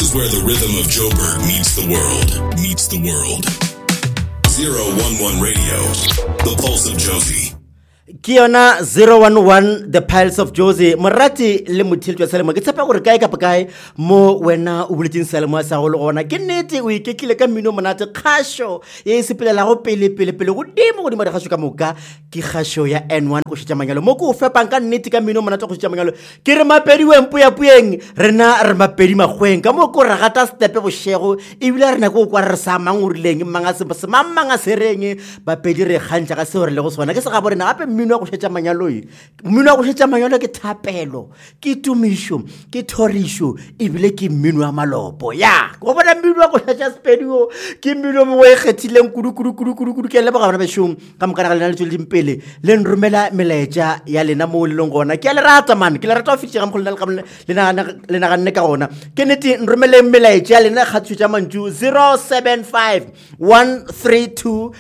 is where the rhythm of Joburg meets the world. Meets the world. 011 Radio, the pulse of Jozi. Kiona 011 the pulse of Jozi morati le mothil tswa selemo ke tshepa gore kae ka pakae mo wena o buletseng selemo sa go le gona ke nnete o ikekile ka mino monate khasho e sepelela go pele go dimo go di mara khasho ka moka ke khasho ya N1 go shitsa manyalo mo go fepang ka nnete ka mino monate go shitsa manyalo ke re mapedi wempo ya pueng rena re mapedi magweng ka mo go ragata stepe bo shego e bile rena go kwa re sa mangurileng manga se manga sereng ba pedi re khantsa ka se gore le go sona ke se ga borena gape mino go shetsa manyalo ke thapelo ke tumisho ke thorisho ebile ke mino ya malopo ya go bona mino go shetsa spedio ke mino mo e kgethileng kudu ke le ba gana beshong ka mokana le na le tswele dimpele le nromela melaetsa ya lena mo le leng gona ke le rata man ke le rata ofisi ga mkhole le na ganne ka gona ke nete nromele melaetsa ya lena khatsu tsa mantju 075 132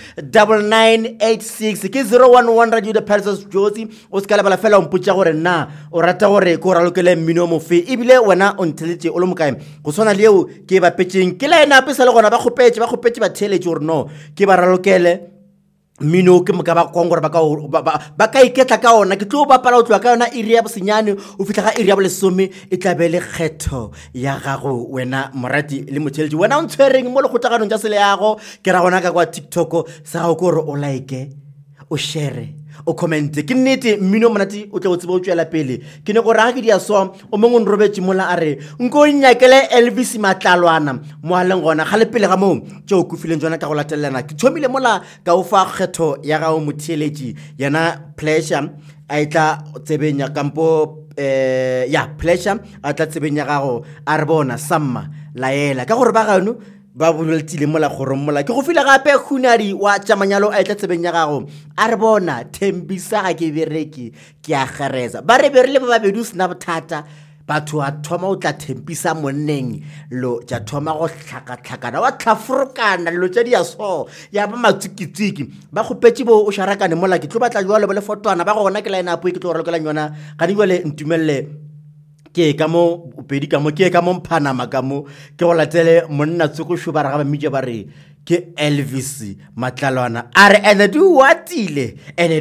9986 ke 011 radio the pulse Jozi o skala bala fela mputsa gore na o rata gore ko ralokele mmino mofe ebile wena o nteletse o le mokae go sona leo ke ba petseng ke la ena pesa le gona ba khopetse ba theletse gore no ke ba ralokele mino ke moka ba kongora ba ka iketla ka ona ke tlo ba pala o tloa ka ona iri ya bosenyane o fitla ga iri ya bolesome e tlabe le kgetho ya gago wena morati le motheletse wena o ntshwereng mo le gotaganong tsa sele yago ke ra gona ka kwa TikTok sa go gore o like o share o comment ke nnete mmino monate o tla o tseba o tswela pele ke ne go raga ke dia so o mongwe Robert mola are nko nyakele Elvis Matlalwana mo haleng gona ga le pele ga mo tse o kufileng jona ka go latelana ke thomile mola ka o fa kgetho ya ga o motheletsi yana pleasure a itla tsebenya kampo ya pleasure a tla tsebenya gago a re bona samma laela ka gore ba gano ba boleltile mola gorong mola ke go fila gape khunari wa tsamanyalo a itla tsebeng ya gago a re bona thembisa ga ke bereki ke a gereza ba re berile ba bedu sna bothata batho a thoma o tla thembisa monneng lo ja thoma go tlhaka wa tlhafurukana lo tse di ya so ya ba matsukitsiki ba go petse bo o sharakane mola ke tlo batla jwa le bole fotwana ba gona ke line up ke tlo ralokelang yona ga di bole ntumelle ke ka mo pedi ka mo ke ka mo Panama ka mo ke go latele monna tsoko shuba ra ga mmije ba re ke Elvis Matlalwana are ene du watile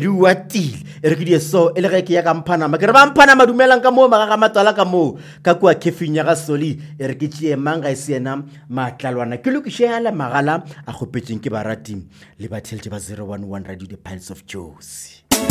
re ke di so ele ge ke ya ka Panama ke re ba Panama dumelang ka mo maga ga matala ka mo ka kwa kefinya ga soli re ke tšie manga isena Matlalwana ke lo ke shela magala a go petseng ke barati le ba theletse ba 011 radio the pulse of Jozi.